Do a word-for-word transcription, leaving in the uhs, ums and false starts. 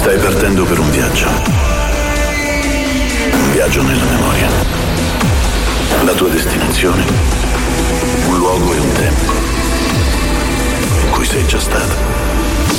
Stai partendo per un viaggio. Un viaggio nella memoria. La tua destinazione